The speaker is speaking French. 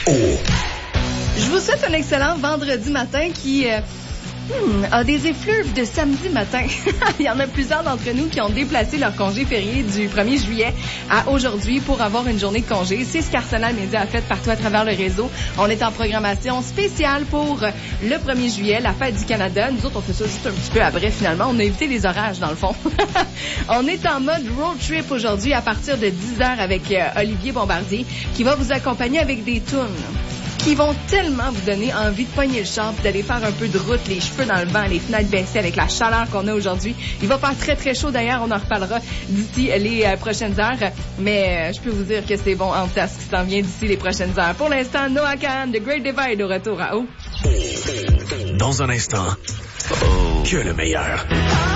Je vous souhaite un excellent vendredi matin qui a des effluves de samedi matin. Il y en a plusieurs d'entre nous qui ont déplacé leur congé férié du 1er juillet à aujourd'hui pour avoir une journée de congé. C'est ce qu'Arsenal Media a fait partout à travers le réseau. On est en programmation spéciale pour le 1er juillet, la fête du Canada. Nous autres, on fait ça juste un petit peu après finalement. On a évité les orages dans le fond. On est en mode road trip aujourd'hui à partir de 10h avec Olivier Bombardier qui va vous accompagner avec des tunes qui vont tellement vous donner envie de pogner le char et d'aller faire un peu de route, les cheveux dans le vent, les fenêtres baissées avec la chaleur qu'on a aujourd'hui. Il va faire très très chaud d'ailleurs, on en reparlera d'ici les prochaines heures, mais je peux vous dire que c'est bon en tas ce qui s'en vient d'ici les prochaines heures. Pour l'instant, Noah Kahan, The Great Divide au retour à haut. Dans un instant, que le meilleur.